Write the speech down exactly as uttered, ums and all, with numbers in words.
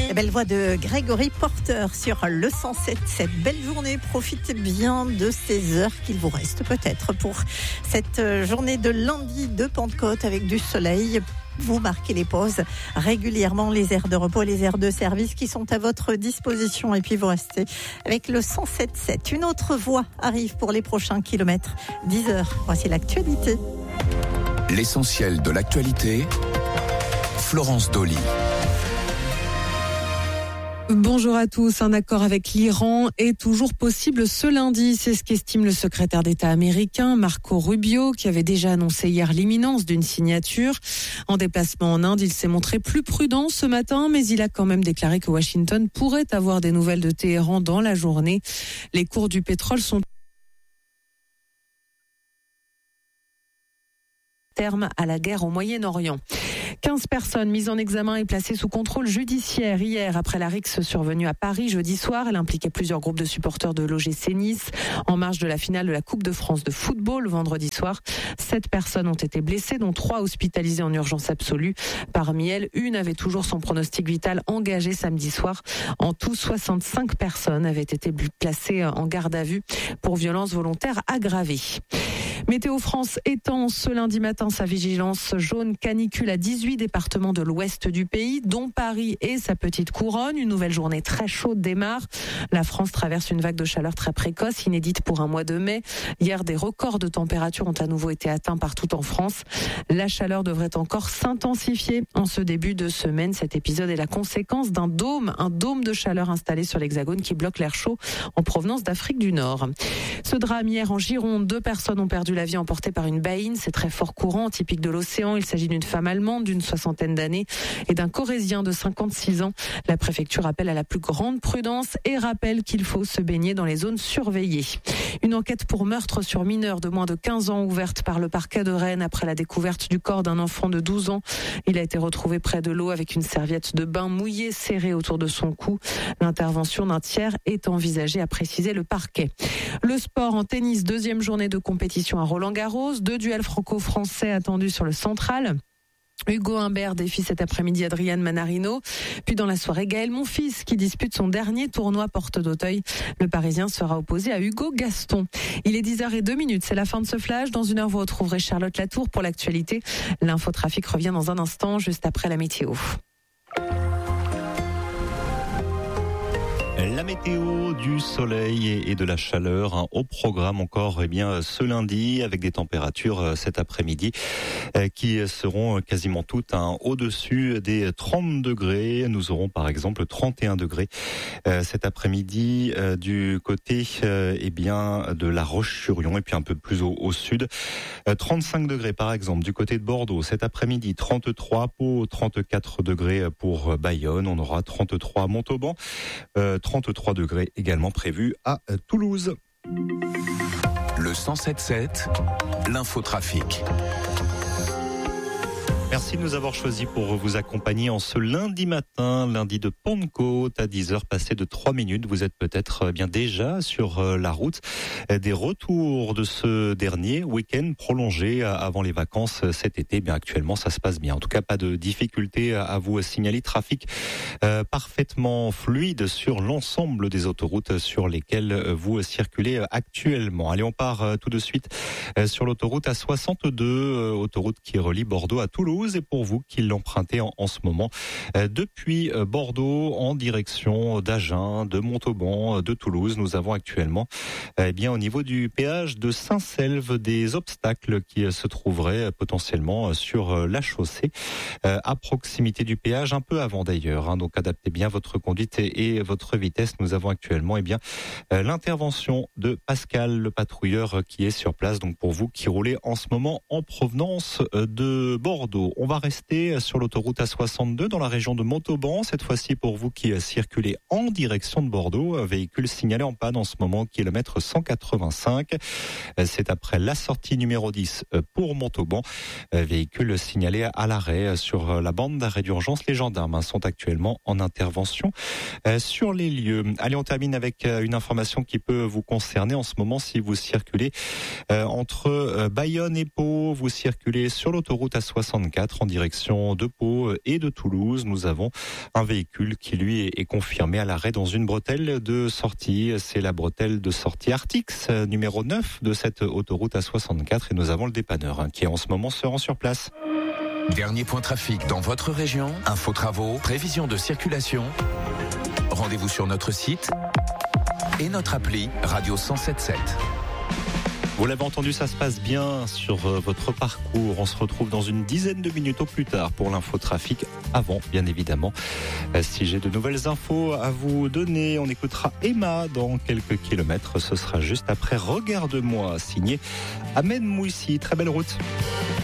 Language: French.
La belle voix de Grégory Porter sur le cent sept. Cette belle journée, profitez bien de ces heures qu'il vous reste peut-être pour cette journée de lundi de Pentecôte avec du soleil. Vous marquez les pauses régulièrement, les aires de repos, les aires de service qui sont à votre disposition. Et puis vous restez avec le cent sept sept. Une autre voie arrive pour les prochains kilomètres. dix heures, voici l'actualité. L'essentiel de l'actualité, Florence Dolly. Bonjour à tous. Un accord avec l'Iran est toujours possible ce lundi. C'est ce qu'estime le secrétaire d'État américain Marco Rubio, qui avait déjà annoncé hier l'imminence d'une signature. En déplacement en Inde, il s'est montré plus prudent ce matin, mais il a quand même déclaré que Washington pourrait avoir des nouvelles de Téhéran dans la journée. Les cours du pétrole sont terme à la guerre au Moyen-Orient. quinze personnes mises en examen et placées sous contrôle judiciaire hier après la rixe survenue à Paris jeudi soir. Elle impliquait plusieurs groupes de supporters de l'O G C Nice en marge de la finale de la Coupe de France de football vendredi soir. Sept personnes ont été blessées, dont trois hospitalisées en urgence absolue. Parmi elles, une avait toujours son pronostic vital engagé samedi soir. En tout, soixante-cinq personnes avaient été placées en garde à vue pour violences volontaires aggravées. Météo France étend ce lundi matin sa vigilance jaune canicule à dix-huit départements de l'ouest du pays, dont Paris et sa petite couronne. Une nouvelle journée très chaude démarre. La France traverse une vague de chaleur très précoce, inédite pour un mois de mai. Hier, des records de température ont à nouveau été atteints partout en France. La chaleur devrait encore s'intensifier en ce début de semaine. Cet épisode est la conséquence d'un dôme, un dôme de chaleur installé sur l'Hexagone qui bloque l'air chaud en provenance d'Afrique du Nord. Ce drame hier en Gironde, deux personnes ont perdu la vie emportée par une baïne. C'est très fort courant, typique de l'océan. Il s'agit d'une femme allemande d'une soixantaine d'années et d'un Corrézien de cinquante-six ans. La préfecture appelle à la plus grande prudence et rappelle qu'il faut se baigner dans les zones surveillées. Une enquête pour meurtre sur mineur de moins de quinze ans ouverte par le parquet de Rennes après la découverte du corps d'un enfant de douze ans. Il a été retrouvé près de l'eau avec une serviette de bain mouillée serrée autour de son cou. L'intervention d'un tiers est envisagée, a précisé le parquet. Le sport en tennis, deuxième journée de compétition à Roland-Garros. Deux duels franco-français attendus sur le central. Hugo Humbert défie cet après-midi Adrian Manarino. Puis dans la soirée, Gaël Monfils qui dispute son dernier tournoi porte d'Auteuil. Le Parisien sera opposé à Hugo Gaston. Il est dix heures zéro deux, c'est la fin de ce flash. Dans une heure, vous retrouverez Charlotte Latour pour l'actualité. L'infotrafic revient dans un instant, juste après la météo. La météo, du soleil et de la chaleur, hein, au programme encore eh bien ce lundi avec des températures cet après-midi euh, qui seront quasiment toutes hein, au-dessus des trente degrés. Nous aurons par exemple trente et un degrés euh, cet après-midi euh, du côté euh, eh bien de La Roche-sur-Yon et puis un peu plus au, au sud. Euh, trente-cinq degrés par exemple du côté de Bordeaux cet après-midi, trente-trois Pau, trente-quatre degrés pour Bayonne. On aura trente-trois à Montauban. Euh, trente-trois degrés également prévus à Toulouse. Le cent sept sept, l'infotrafic. Merci de nous avoir choisi pour vous accompagner en ce lundi matin, lundi de Pentecôte à dix heures passées de trois minutes. Vous êtes peut-être bien déjà sur la route des retours de ce dernier week-end prolongé avant les vacances cet été. Bien actuellement, ça se passe bien. En tout cas, pas de difficulté à vous signaler. Trafic euh, parfaitement fluide sur l'ensemble des autoroutes sur lesquelles vous circulez actuellement. Allez, on part tout de suite sur l'autoroute A soixante-deux, autoroute qui relie Bordeaux à Toulouse. Et pour vous qui l'empruntez en, en ce moment euh, depuis euh, Bordeaux en direction d'Agen, de Montauban, de Toulouse, nous avons actuellement euh, eh bien au niveau du péage de Saint-Selve des obstacles qui euh, se trouveraient euh, potentiellement euh, sur euh, la chaussée euh, à proximité du péage, un peu avant d'ailleurs. Hein, donc adaptez bien votre conduite et, et votre vitesse. Nous avons actuellement eh bien euh, l'intervention de Pascal, le patrouilleur euh, qui est sur place. Donc pour vous qui roulez en ce moment en provenance euh, de Bordeaux. On va rester sur l'autoroute A soixante-deux dans la région de Montauban. Cette fois-ci pour vous qui circulez en direction de Bordeaux. Véhicule signalé en panne en ce moment, kilomètre cent quatre-vingt-cinq. C'est après la sortie numéro dix pour Montauban. Véhicule signalé à l'arrêt sur la bande d'arrêt d'urgence. Les gendarmes sont actuellement en intervention sur les lieux. Allez, on termine avec une information qui peut vous concerner en ce moment si vous circulez entre Bayonne et Pau. Vous circulez sur l'autoroute A soixante-quinze. soixante-quatre en direction de Pau et de Toulouse. Nous avons un véhicule qui lui est confirmé à l'arrêt dans une bretelle de sortie. C'est la bretelle de sortie Artix, numéro neuf de cette autoroute A soixante-quatre, et nous avons le dépanneur hein, qui en ce moment se rend sur place. Dernier point trafic dans votre région, info travaux, prévision de circulation. Rendez-vous sur notre site et notre appli Radio cent sept sept. Vous l'avez entendu, ça se passe bien sur votre parcours. On se retrouve dans une dizaine de minutes au plus tard pour l'infotrafic. Avant, bien évidemment, si j'ai de nouvelles infos à vous donner, on écoutera Emma dans quelques kilomètres. Ce sera juste après Regarde-moi, signé Ahmed Mouissi. Très belle route.